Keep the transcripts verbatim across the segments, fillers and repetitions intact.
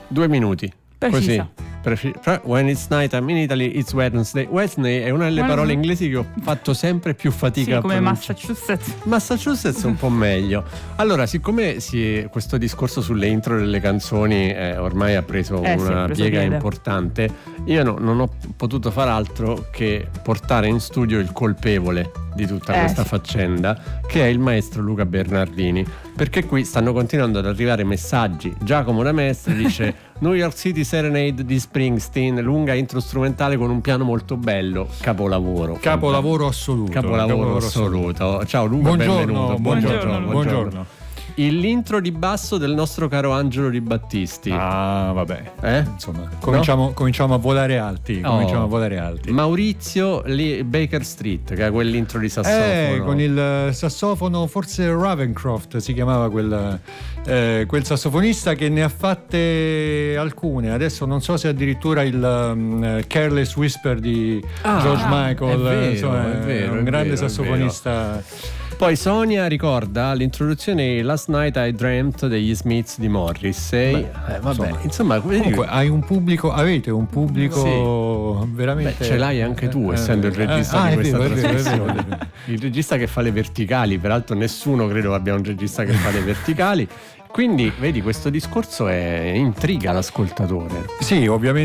Due minuti. Precisa. Così. Preci- When it's night I'm in Italy, it's Wednesday. Wednesday è una delle parole inglesi che ho fatto sempre più fatica sì, a come pronunciare. Massachusetts. Massachusetts è un po' meglio. Allora, siccome si, questo discorso sulle intro delle canzoni eh, ormai ha preso eh, una sì, piega piede. importante, io no, non ho potuto far altro che portare in studio il colpevole di tutta eh, questa sì. faccenda, che è il maestro Luca Bernardini, perché qui stanno continuando ad arrivare messaggi. Giacomo da Mestre dice New York City Serenade di Springsteen, lunga intro strumentale con un piano molto bello, capolavoro capolavoro assoluto capolavoro, capolavoro assoluto. assoluto Ciao Luca, buongiorno, benvenuto. buongiorno, buongiorno, buongiorno. buongiorno. L'intro di basso del nostro caro Angelo Di Battisti. Ah, vabbè. Eh? Insomma, cominciamo, no? cominciamo a volare alti. Oh. Cominciamo a volare alti. Maurizio Lee Baker Street, che è quell'intro di sassofono. Eh, con il sassofono, forse Ravencroft si chiamava quel, eh, quel sassofonista, che ne ha fatte alcune. Adesso non so se addirittura il um, Careless Whisper di ah, George Michael. È vero, insomma, è vero, un è grande vero, sassofonista. Poi Sonia ricorda l'introduzione Last Night I Dreamt degli Smiths di Morrissey. Beh, eh, vabbè, insomma, insomma, comunque hai un pubblico, avete un pubblico sì. veramente. Beh, ce l'hai anche tu, eh, essendo eh, il regista eh, di ah, questa è vero, trasmissione. è vero, è vero. Il regista che fa le verticali, peraltro nessuno credo abbia un regista che fa le verticali. Quindi, vedi, questo discorso è intriga l'ascoltatore. Sì,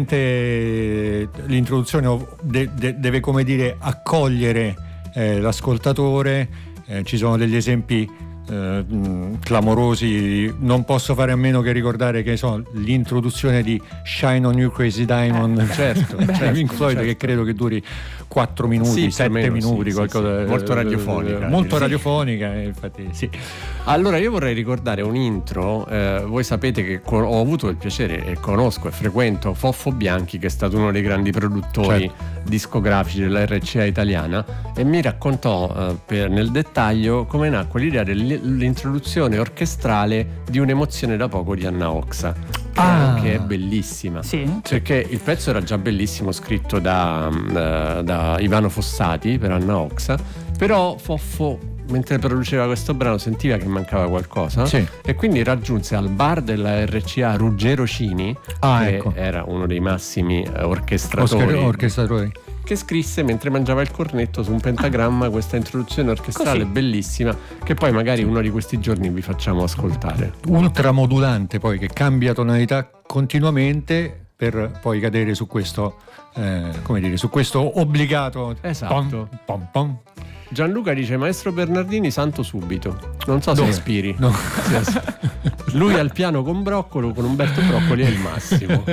ovviamente l'introduzione de- de- deve, come dire, accogliere eh, l'ascoltatore. Eh, ci sono degli esempi eh, clamorosi. Non posso fare a meno che ricordare che so, l'introduzione di Shine on You Crazy Diamond, eh, certo, certo, Pink Floyd, certo. Che credo che duri quattro minuti, sì, sette meno, minuti, sì, qualcosa sì, sì. molto radiofonica, molto sì. radiofonica, infatti, sì. Allora io vorrei ricordare un intro. Eh, voi sapete che con, ho avuto il piacere e conosco e frequento Foffo Bianchi, che è stato uno dei grandi produttori certo. discografici della R C A italiana, e mi raccontò eh, per, nel dettaglio come nacque l'idea dell'introduzione orchestrale di Un'emozione da poco di Anna Oxa, che, ah. che è bellissima, sì. perché il pezzo era già bellissimo, scritto da, da, da Ivano Fossati per Anna Oxa, però Foffo, mentre produceva questo brano, sentiva che mancava qualcosa, sì. e quindi raggiunse al bar della R C A Ruggero Cini, ah, che ecco. era uno dei massimi orchestratori, Oscar, orchestratori, che scrisse mentre mangiava il cornetto su un pentagramma questa introduzione orchestrale Così. bellissima, che poi magari uno di questi giorni vi facciamo ascoltare. Ultramodulante, poi, che cambia tonalità continuamente per poi cadere su questo eh, come dire, su questo obbligato. Esatto. Pom, pom, pom. Gianluca dice maestro Bernardini santo subito, non so Dove? se ispiri No. lui al piano con Broccolo, con Umberto Broccoli è il massimo.